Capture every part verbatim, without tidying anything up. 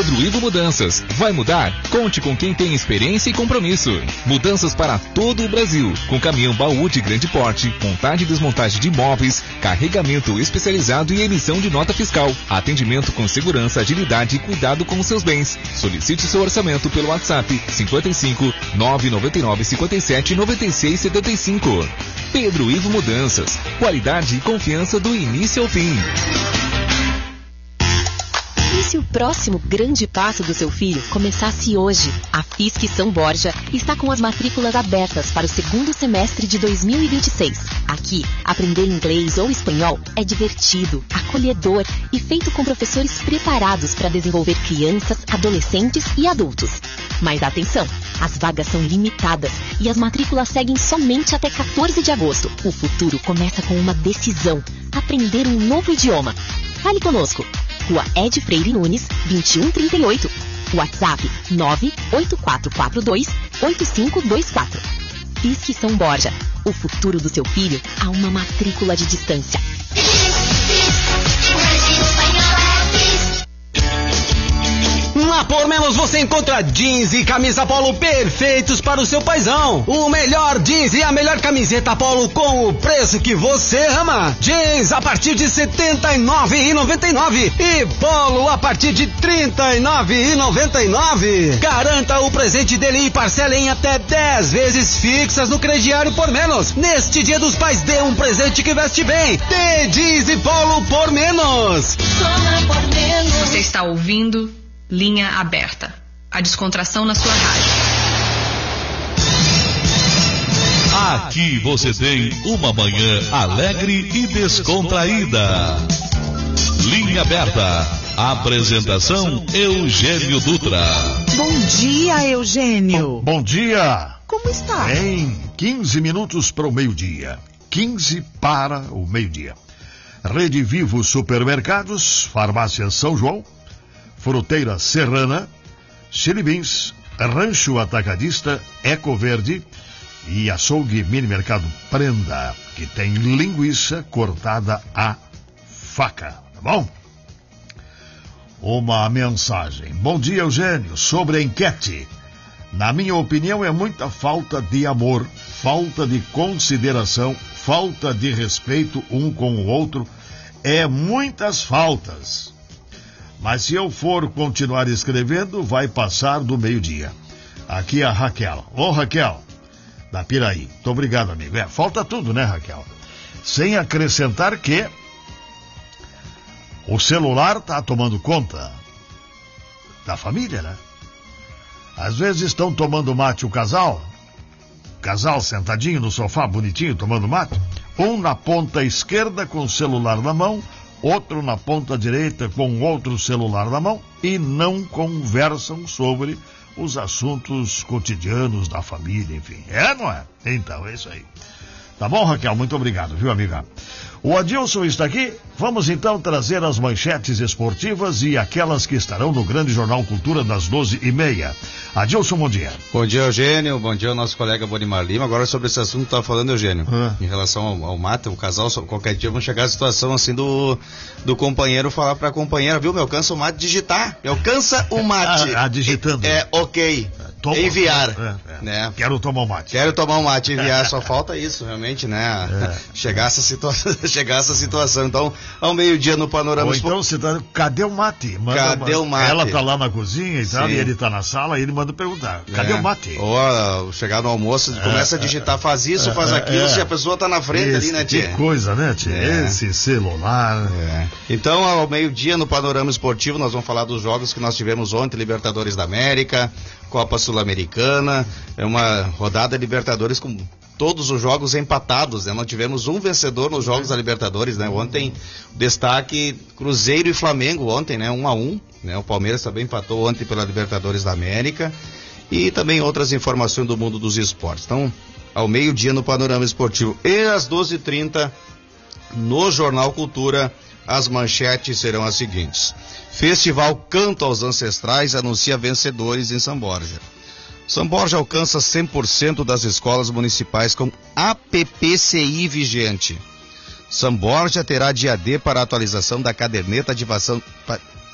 Pedro Ivo Mudanças. Vai mudar? Conte com quem tem experiência e compromisso. Mudanças para todo o Brasil, com caminhão baú de grande porte, montagem e desmontagem de imóveis, carregamento especializado e emissão de nota fiscal. Atendimento com segurança, agilidade e cuidado com os seus bens. Solicite seu orçamento pelo WhatsApp cinquenta e cinco, nove nove nove, cinquenta e sete, noventa e seis, setenta e cinco. Pedro Ivo Mudanças. Qualidade e confiança do início ao fim. E se o próximo grande passo do seu filho começasse hoje? A Fisc São Borja está com as matrículas abertas para o segundo semestre de dois mil e vinte e seis. Aqui, aprender inglês ou espanhol é divertido, acolhedor e feito com professores preparados para desenvolver crianças, adolescentes e adultos. Mas atenção, as vagas são limitadas e as matrículas seguem somente até quatorze de agosto. O futuro começa com uma decisão: aprender um novo idioma. Fale conosco. Rua Ed Freire Nunes, vinte e um trinta e oito. WhatsApp nove oito quatro quatro dois, oito cinco dois quatro. Fisc São Borja. O futuro do seu filho a uma matrícula de distância. Na Por Menos você encontra jeans e camisa polo perfeitos para o seu paizão. O melhor jeans e a melhor camiseta polo com o preço que você ama. Jeans a partir de setenta e nove reais e noventa e nove centavos e polo a partir de trinta e nove reais e noventa e nove centavos. Garanta o presente dele e parcela em até dez vezes fixas no crediário Por Menos. Neste Dia dos Pais, dê um presente que veste bem. Dê jeans e polo Por Menos. Você está ouvindo Linha Aberta, a descontração na sua rádio. Aqui você tem uma manhã alegre e descontraída. Linha Aberta. Apresentação Eugênio Dutra. Bom dia, Eugênio. Bom, bom dia. Como está? Em quinze minutos para o meio-dia. quinze para o meio-dia. Rede Vivo Supermercados, Farmácia São João, Fruteira Serrana, Chili Beans, Rancho Atacadista, Eco Verde e Açougue Mini Mercado Prenda, que tem linguiça cortada a faca, tá bom? Uma mensagem. Bom dia, Eugênio, sobre a enquete. Na minha opinião, é muita falta de amor, falta de consideração, falta de respeito um com o outro. É muitas faltas. Mas se eu for continuar escrevendo, vai passar do meio-dia. Aqui é a Raquel. Ô, Raquel, da Piraí. Muito obrigado, amigo. É, falta tudo, né, Raquel? Sem acrescentar que o celular tá tomando conta da família, né? Às vezes estão tomando mate o casal, casal sentadinho no sofá, bonitinho, tomando mate, um na ponta esquerda com o celular na mão, outro na ponta direita com outro celular na mão e não conversam sobre os assuntos cotidianos da família, enfim. É, não é? Então, é isso aí. Tá bom, Raquel? Muito obrigado, viu, amiga? O Adilson está aqui. Vamos então trazer as manchetes esportivas e aquelas que estarão no Grande Jornal Cultura das doze e meia. Adilson, bom dia. Bom dia, Eugênio. Bom dia ao nosso colega Bonimar Lima. Agora sobre esse assunto que estava falando, Eugênio, ah. em relação ao, ao mate, o casal, qualquer dia vamos chegar à situação assim do, do companheiro falar para a companheira, viu, me alcança o mate, digitar. Me alcança o mate. Ah, ah digitando. É, é ok. Toma, enviar, é, é. né? Quero tomar um mate. Quero tomar um mate, enviar, só falta isso, realmente, né? É. Chegar a essa situação, chegar a essa situação. Então, ao meio-dia no Panorama Ou então você tá, cadê o mate? Manda cadê uma... o mate? Ela tá lá na cozinha e tal, e ele tá na sala, e ele manda perguntar, cadê é. o mate? Ou chegar no almoço, é, começa a digitar, faz isso, faz é, aquilo, é. se a pessoa tá na frente Esse, ali, né, tia? Que coisa, né, tia? É. Esse celular. É. Então, ao meio-dia no Panorama Esportivo, nós vamos falar dos jogos que nós tivemos ontem, Libertadores da América, Copa Sul-Americana, é uma rodada Libertadores com todos os jogos empatados, né? Não tivemos um vencedor nos jogos da Libertadores, né? Ontem, destaque Cruzeiro e Flamengo ontem, né? Um a um, né? O Palmeiras também empatou ontem pela Libertadores da América e também outras informações do mundo dos esportes. Então, ao meio-dia no Panorama Esportivo e às doze e trinta no Jornal Cultura, as manchetes serão as seguintes. Festival Canto aos Ancestrais anuncia vencedores em São Borja. São Borja alcança cem por cento das escolas municipais com A P P C I vigente. São Borja terá dia D para atualização da caderneta de vacinação,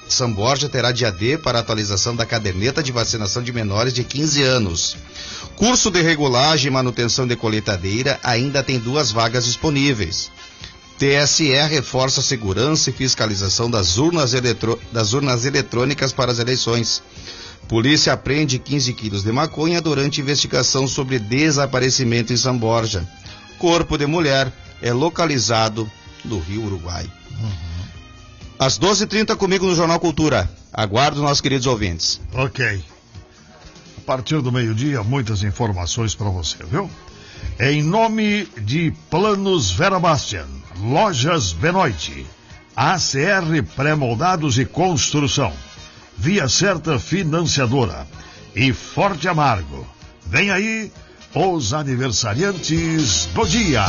São Borja terá dia D para atualização da caderneta de vacinação de menores de quinze anos. Curso de regulagem e manutenção de colheitadeira ainda tem duas vagas disponíveis. T S E reforça a segurança e fiscalização das urnas, eletro... das urnas eletrônicas para as eleições. Polícia apreende quinze quilos de maconha durante investigação sobre desaparecimento em São Borja. Corpo de mulher é localizado no Rio Uruguai. Uhum. Às doze e trinta comigo no Jornal Cultura. Aguardo nossos queridos ouvintes. Ok. A partir do meio-dia, muitas informações para você, viu? Em nome de Planos Vera Bastian, Lojas Benoit, A C R Pré-Moldados e Construção, Via Certa Financiadora e Forte Amargo. Vem aí os aniversariantes do dia.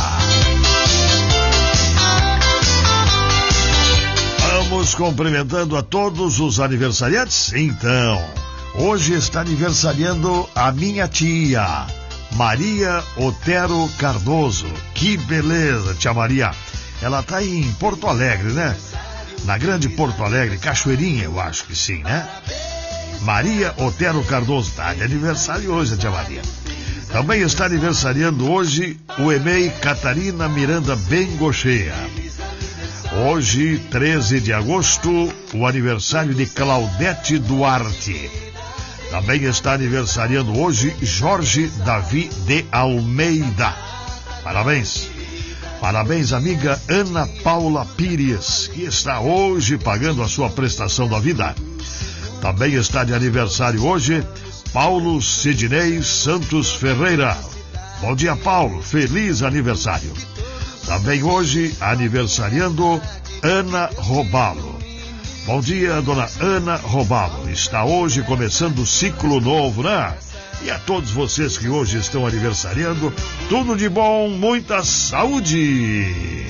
Vamos cumprimentando a todos os aniversariantes? Então, hoje está aniversariando a minha tia, Maria Otero Cardoso. Que beleza, tia Maria. Ela está em Porto Alegre, né? Na grande Porto Alegre, Cachoeirinha, eu acho que sim, né? Maria Otero Cardoso está de aniversário hoje, tia Maria. Também está aniversariando hoje o E M E I Catarina Miranda Bengocheia. Hoje, treze de agosto, o aniversário de Claudete Duarte. Também está aniversariando hoje Jorge Davi de Almeida. Parabéns. Parabéns, amiga Ana Paula Pires, que está hoje pagando a sua prestação da vida. Também está de aniversário hoje Paulo Sidney Santos Ferreira. Bom dia, Paulo. Feliz aniversário. Também hoje, aniversariando Ana Robalo. Bom dia, dona Ana Robalo. Está hoje começando o ciclo novo, né? E a todos vocês que hoje estão aniversariando, tudo de bom, muita saúde!